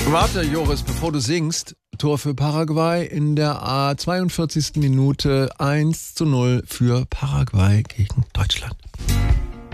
Warte, Joris, bevor du singst, Tor für Paraguay in der 42. Minute 1:0 für Paraguay gegen Deutschland.